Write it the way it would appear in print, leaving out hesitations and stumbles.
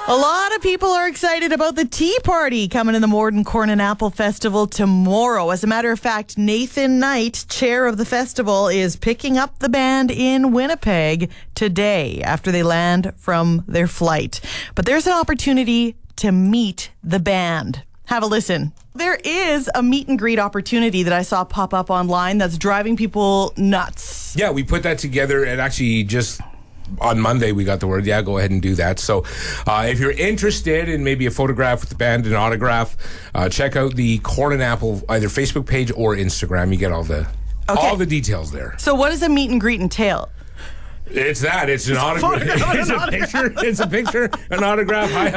A lot of people are excited about the Tea Party coming in the Morden Corn and Apple Festival tomorrow. As a matter of fact, Nathan Knight, chair of the festival, is picking up the band in Winnipeg today after they land from their flight. But there's an opportunity to meet the band. Have a listen. There is a meet and greet opportunity that I saw pop up online that's driving people nuts. Yeah, we put that together and actually just on Monday we got the word, go ahead and do that. So if you're interested in maybe a photograph with the band, an autograph, check out the Corn and Apple either Facebook page or Instagram. You get all the details there. So what does a meet and greet entail? It's that. It's an autograph. It's a picture, an autograph. Hi,